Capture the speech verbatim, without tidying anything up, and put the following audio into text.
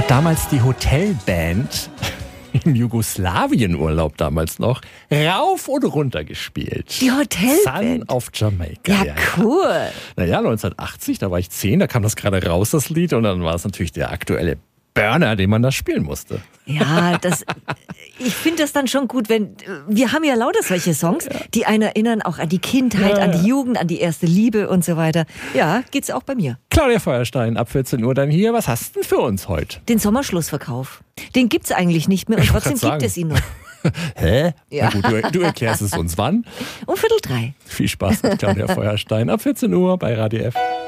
damals die Hotelband im Jugoslawien-Urlaub damals noch rauf und runter gespielt. Die Hotelband? Sun of Jamaica. Ja, ja, cool. Ja. Naja, neunzehnhundertachtzig, da war ich zehn, da kam das gerade raus, das Lied, und dann war es natürlich der aktuelle Burner, den man da spielen musste. Ja, das, ich finde das dann schon gut, wenn, wir haben ja lauter solche Songs, ja. die einen erinnern auch an die Kindheit, ja, an die Jugend, an die erste Liebe und so weiter. Ja, geht's auch bei mir. Claudia Feuerstein, ab vierzehn Uhr dann hier. Was hast du denn für uns heute? Den Sommerschlussverkauf. Den gibt's eigentlich nicht mehr und trotzdem gibt es ihn noch. Hä? Ja. Na gut, du, du erklärst es uns wann? Um Viertel drei. Viel Spaß mit Claudia Feuerstein ab vierzehn Uhr bei Radio F.